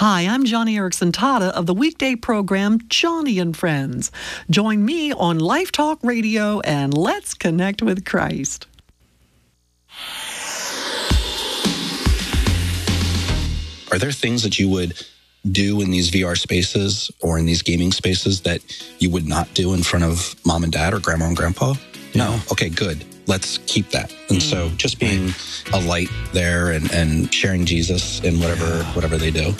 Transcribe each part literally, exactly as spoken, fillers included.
Hi, I'm Johnny Erickson Tata of the weekday program Johnny and Friends. Join me on Life Talk Radio and let's connect with Christ. Are there things that you would do in these V R spaces or in these gaming spaces that you would not do in front of mom and dad or grandma and grandpa? Yeah. No. Okay, good. Let's keep that. And mm. so just being a light there and, and sharing Jesus in whatever yeah. whatever they do.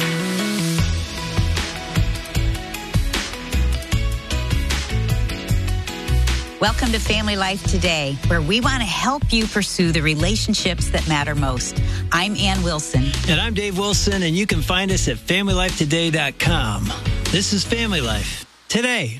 Welcome to Family Life Today, where we want to help you pursue the relationships that matter most. I'm Ann Wilson. And I'm Dave Wilson, and you can find us at family life today dot com. This is Family Life Today.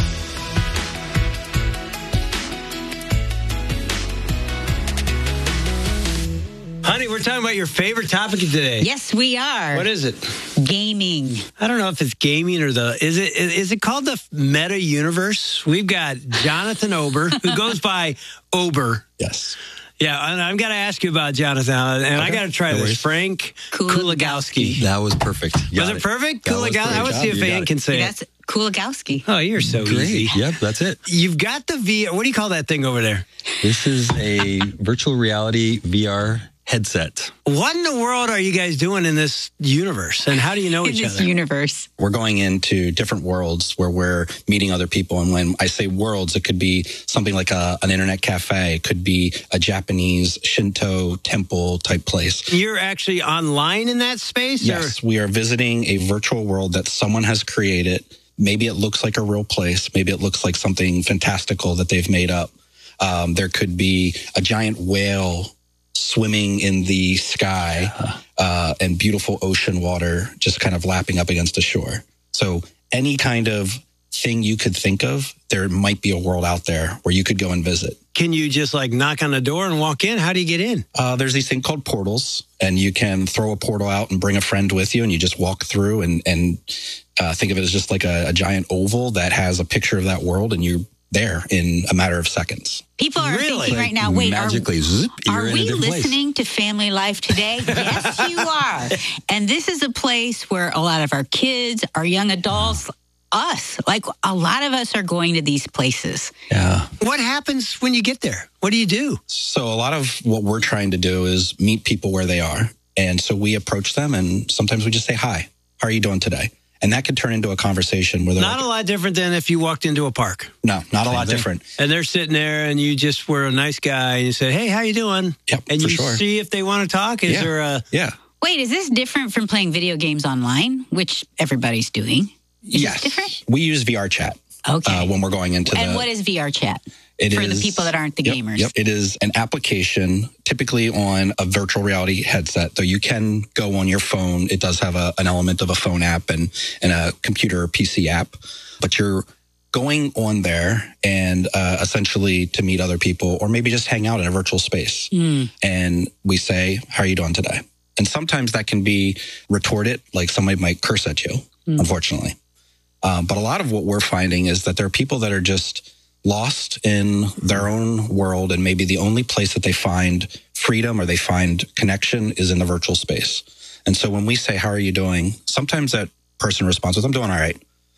Honey, we're talking about your favorite topic of today. Yes, we are. What is it? Gaming. I don't know if it's gaming or the, is it, is it called the meta universe? We've got Jonathan Ober, who goes by Ober. Yes. Yeah, and I've got to ask you about Jonathan, and okay. I got to try no this. Worries. Frank Kulagowski. That was perfect. Was it, it perfect? Kulagowski? I would see if Ann can say it. That's Kulagowski. Oh, you're so Great. easy. Yep, that's it. You've got the V R. What do you call that thing over there? This is a virtual reality V R headset. What in the world are you guys doing in this universe, and how do you know in each this other? Universe. We're going into different worlds where we're meeting other people. And when I say worlds, it could be something like a, an internet cafe. It could be a Japanese Shinto temple type place. You're actually online in that space? Yes, or? We are visiting a virtual world that someone has created. Maybe it looks like a real place. Maybe it looks like something fantastical that they've made up. Um, there could be a giant whale swimming in the sky uh, and beautiful ocean water just kind of lapping up against the shore. So any kind of thing you could think of, there might be a world out there where you could go and visit. Can you just like knock on the door and walk in? How do you get in? Uh, there's these things called portals, and you can throw a portal out and bring a friend with you, and you just walk through and, and uh, think of it as just like a, a giant oval that has a picture of that world, and you're there in a matter of seconds. People are really? thinking right now, wait, magically, are, zip, are you're we in a listening place. to Family Life Today? Yes, you are. And this is a place where a lot of our kids, our young adults, us, like a lot of us are going to these places. Yeah. What happens when you get there? What do you do? So a lot of what we're trying to do is meet people where they are. And so we approach them, and sometimes we just say, hi, how are you doing today? And that could turn into a conversation where they're not like, a lot different than if you walked into a park. No, not Same a lot thing. different. And they're sitting there, and you just were a nice guy, and you said, hey, how you doing? Yep, and for you sure. see if they want to talk. Is yeah. there a... Yeah. Wait, is this different from playing video games online, which everybody's doing? Is yes. this different? We use V R chat Okay. uh, when we're going into and the... what is V R chat? It for is, the people that aren't the yep, gamers. Yep. It is an application typically on a virtual reality headset, though you can go on your phone. It does have a, an element of a phone app and, and a computer or P C app, but you're going on there and uh, essentially to meet other people or maybe just hang out in a virtual space. Mm. And we say, how are you doing today? And sometimes that can be retorted, like somebody might curse at you, mm. unfortunately. Um, but a lot of what we're finding is that there are people that are just lost in their own world, and maybe the only place that they find freedom or they find connection is in the virtual space. And so when we say, how are you doing? Sometimes that person responds with, I'm doing all right.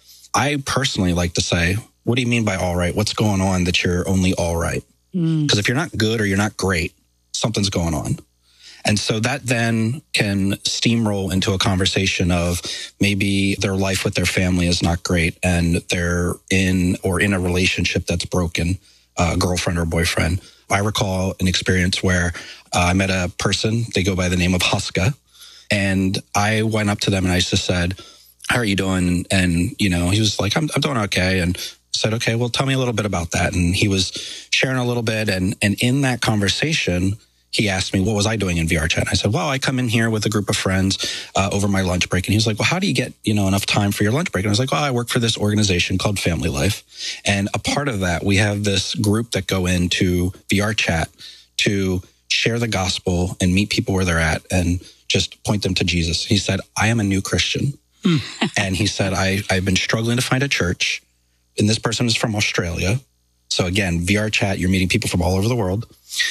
I personally like to say, what do you mean by all right? What's going on that you're only all right? Because mm. if you're not good or you're not great, something's going on. And so that then can steamroll into a conversation of maybe their life with their family is not great and they're in or in a relationship that's broken, a girlfriend or boyfriend. I recall an experience where uh, I met a person, they go by the name of Huska, and I went up to them and I just said, how are you doing? And, you know, he was like, I'm, I'm doing okay. And I said, okay, well, tell me a little bit about that. And he was sharing a little bit. And, and in that conversation, he asked me, what was I doing in V R chat? I said, well, I come in here with a group of friends uh, over my lunch break. And he was like, well, how do you get, you know, enough time for your lunch break? And I was like, well, I work for this organization called Family Life. And a part of that, we have this group that go into V R chat to share the gospel and meet people where they're at and just point them to Jesus. He said, I am a new Christian. And he said, I, I've been struggling to find a church. And this person is from Australia. So again, V R chat, you're meeting people from all over the world.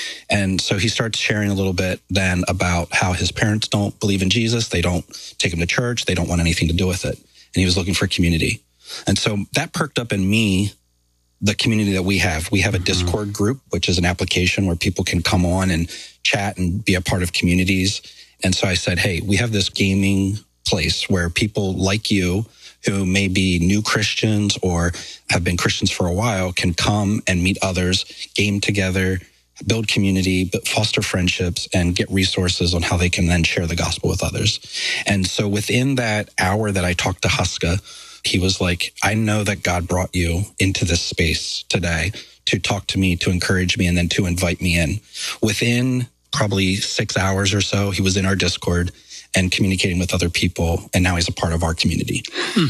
And so he starts sharing a little bit then about how his parents don't believe in Jesus. They don't take him to church. They don't want anything to do with it. And he was looking for community. And so that perked up in me the community that we have. We have a Discord group, which is an application where people can come on and chat and be a part of communities. And so I said, hey, we have this gaming place where people like you who may be new Christians or have been Christians for a while can come and meet others, game together, build community, but foster friendships, and get resources on how they can then share the gospel with others. And so within that hour that I talked to Huska, he was like, I know that God brought you into this space today to talk to me, to encourage me, and then to invite me in. Within probably six hours or so, he was in our Discord and communicating with other people, and now he's a part of our community.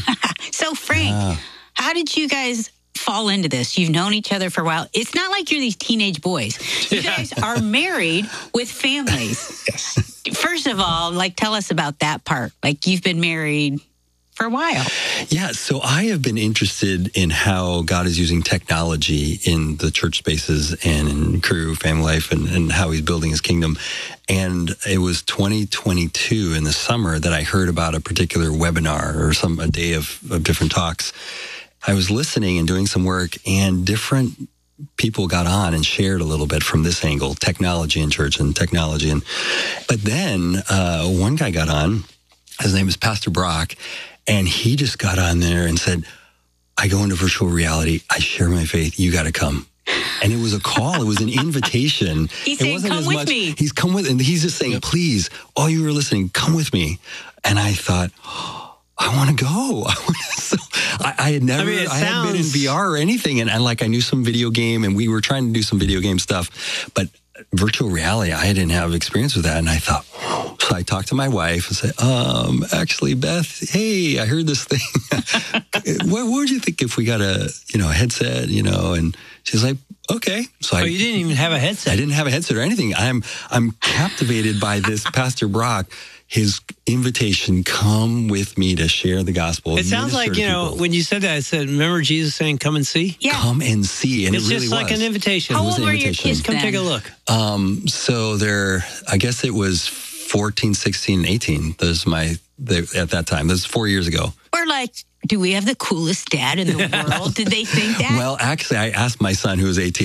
So, Frank, yeah. how did you guys fall into this? You've known each other for a while. It's not like you're these teenage boys. You yeah. guys are married with families. Yes. First of all, like, tell us about that part. Like, you've been married for a while. Yeah, so I have been interested in how God is using technology in the church spaces and in Crew, Family Life, and, and how he's building his kingdom. And it was twenty twenty-two in the summer that I heard about a particular webinar or some a day of, of different talks. I was listening and doing some work, and different people got on and shared a little bit from this angle, technology in church and technology. And but then uh, one guy got on, his name is Pastor Brock, and he just got on there and said, I go into virtual reality, I share my faith, you got to come. And it was a call. It was an invitation. He's it saying, wasn't come as with much, me. He's come with, and he's just saying, please, all you were listening, come with me. And I thought, oh, I want to go. so I, I had never, I, mean, I sounds... hadn't been in V R or anything. And, and like, I knew some video game, and we were trying to do some video game stuff. But virtual reality, I didn't have experience with that. And I thought, oh. So I talked to my wife and said, um, actually, Beth, hey, I heard this thing. what, what would you think if we got a, you know, a headset, you know? And she's like, okay. So oh, I, you didn't even have a headset. I didn't have a headset or anything. I'm, I'm captivated by this Pastor Brock, his invitation, come with me to share the gospel. It sounds like, you know, people. When you said that, I said, remember Jesus saying, come and see? Yeah. Come and see. And it's it really just like was. an invitation. How it was old an were invitation. your kids Come then? take a look. Um, so they're, I guess it was fourteen, sixteen, eighteen. Those my, they, at that time. This is four years ago. We're like, do we have the coolest dad in the world? Did they think that? Well, actually, I asked my son, who was eighteen,